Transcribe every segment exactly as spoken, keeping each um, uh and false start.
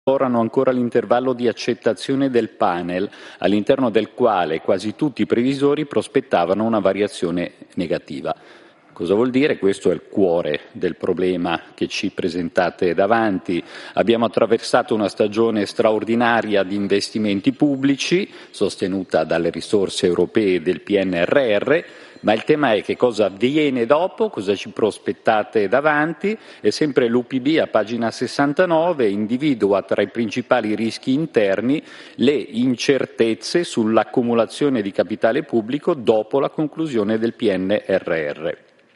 Lavorano ancora l'intervallo di accettazione del panel, all'interno del quale quasi tutti i previsori prospettavano una variazione negativa. Cosa vuol dire? Questo è il cuore del problema che ci presentate davanti. Abbiamo attraversato una stagione straordinaria di investimenti pubblici, sostenuta dalle risorse europee del P N R R, ma il tema è che cosa avviene dopo, cosa ci prospettate davanti, e sempre l'U P B a pagina sessantanove individua tra i principali rischi interni le incertezze sull'accumulazione di capitale pubblico dopo la conclusione del P N R R.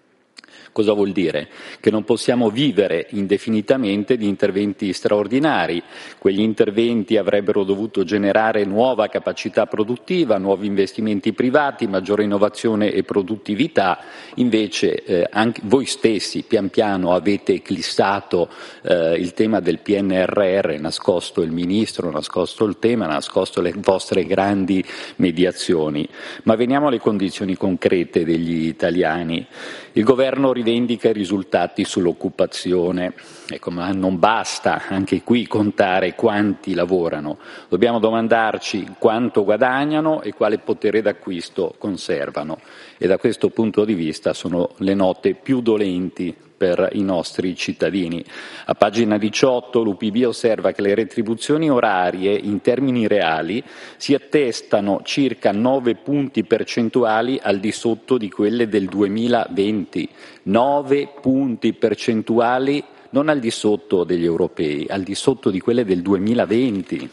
Cosa vuol dire? Che non possiamo vivere indefinitamente di interventi straordinari. Quegli interventi avrebbero dovuto generare nuova capacità produttiva, nuovi investimenti privati, maggiore innovazione e produttività. Invece eh, anche voi stessi pian piano avete eclissato eh, il tema del P N R R, nascosto il ministro, nascosto il tema, nascosto le vostre grandi mediazioni. Ma veniamo alle condizioni concrete degli italiani. Il governo rivendica i risultati sull'occupazione. Ecco, ma non basta anche qui contare quanti lavorano. Dobbiamo domandarci quanto guadagnano e quale potere d'acquisto conservano. E da questo punto di vista sono le note più dolenti per i nostri cittadini. A pagina diciotto l'U P B osserva che le retribuzioni orarie in termini reali si attestano circa nove punti percentuali al di sotto di quelle del duemilaventi. nove punti percentuali non al di sotto degli europei, al di sotto di quelle del duemilaventi.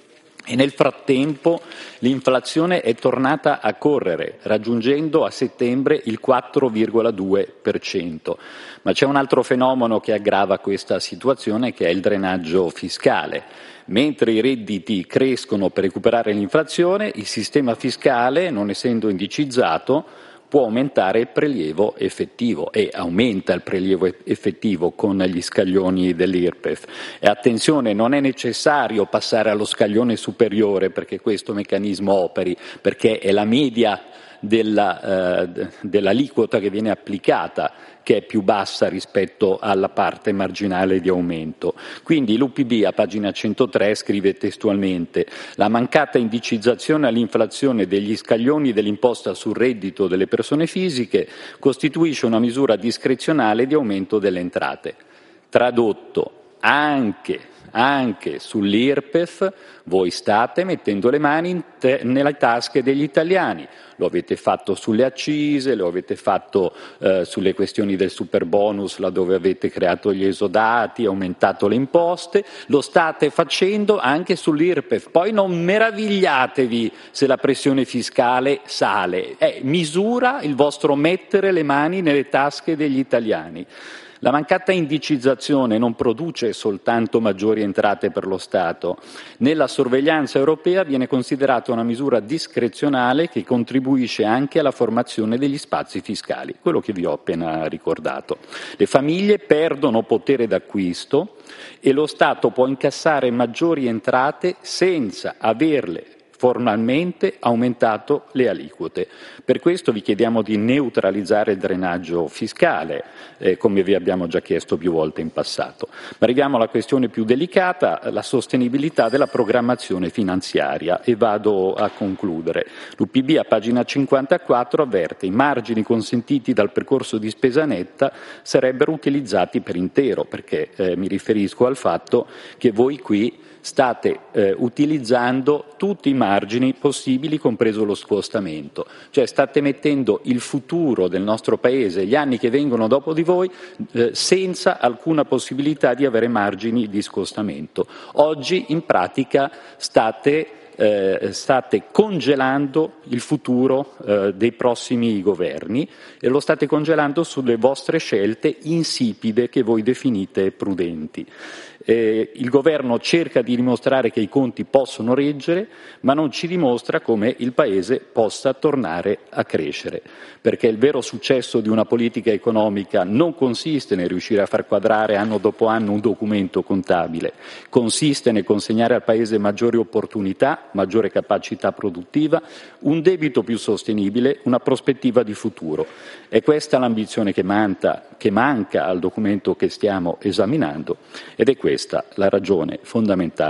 E nel frattempo l'inflazione è tornata a correre, raggiungendo a settembre il quattro virgola due per cento. Ma c'è un altro fenomeno che aggrava questa situazione, che è il drenaggio fiscale. Mentre i redditi crescono per recuperare l'inflazione, il sistema fiscale, non essendo indicizzato, può aumentare il prelievo effettivo, e aumenta il prelievo effettivo con gli scaglioni dell'I R P E F. E attenzione, non è necessario passare allo scaglione superiore perché questo meccanismo operi, perché è la media della, eh, dell'aliquota che viene applicata che è più bassa rispetto alla parte marginale di aumento. Quindi l'U P B a pagina centotré scrive testualmente: la mancata indicizzazione all'inflazione degli scaglioni dell'imposta sul reddito delle persone fisiche costituisce una misura discrezionale di aumento delle entrate. Tradotto, anche Anche sull'I R P E F voi state mettendo le mani te- nelle tasche degli italiani. Lo avete fatto sulle accise, lo avete fatto eh, sulle questioni del super bonus, laddove avete creato gli esodati, aumentato le imposte, lo state facendo anche sull'I R P E F. Poi non meravigliatevi se la pressione fiscale sale, è misura il vostro mettere le mani nelle tasche degli italiani. La mancata indicizzazione non produce soltanto maggiori entrate per lo Stato. Nella sorveglianza europea viene considerata una misura discrezionale che contribuisce anche alla formazione degli spazi fiscali, quello che vi ho appena ricordato. Le famiglie perdono potere d'acquisto e lo Stato può incassare maggiori entrate senza averle formalmente aumentato le aliquote. Per questo vi chiediamo di neutralizzare il drenaggio fiscale, eh, come vi abbiamo già chiesto più volte in passato. Ma arriviamo alla questione più delicata, la sostenibilità della programmazione finanziaria, e vado a concludere. L'U P B a pagina cinquantaquattro avverte: i margini consentiti dal percorso di spesa netta sarebbero utilizzati per intero, perché eh, mi riferisco al fatto che voi qui state eh, utilizzando tutti i margini possibili, compreso lo scostamento, cioè state mettendo il futuro del nostro Paese, gli anni che vengono dopo di voi, eh, senza alcuna possibilità di avere margini di scostamento. Oggi in pratica state Eh, state congelando il futuro eh, dei prossimi governi, e lo state congelando sulle vostre scelte insipide che voi definite prudenti. Eh, il governo cerca di dimostrare che i conti possono reggere, ma non ci dimostra come il Paese possa tornare a crescere, perché il vero successo di una politica economica non consiste nel riuscire a far quadrare anno dopo anno un documento contabile, consiste nel consegnare al Paese maggiori opportunità, maggiore capacità produttiva, un debito più sostenibile, una prospettiva di futuro. È questa l'ambizione che manca, che manca al documento che stiamo esaminando, ed è questa questa la ragione fondamentale